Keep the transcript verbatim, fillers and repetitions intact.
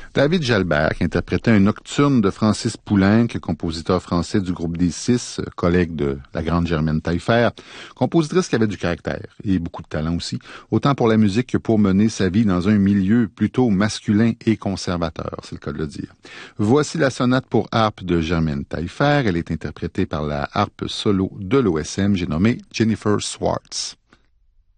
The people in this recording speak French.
David Jalbert, qui interprétait un nocturne de Francis Poulenc, compositeur français du groupe des Six, collègue de la grande Germaine Taillefer, compositrice qui avait du caractère et beaucoup de talent aussi, autant pour la musique que pour mener sa vie dans un milieu plutôt masculin et conservateur, c'est le cas de le dire. Voici la sonate pour harpe de Germaine Taillefer. Elle est interprétée par la harpe solo de l'O S M, j'ai nommé Jennifer Swartz.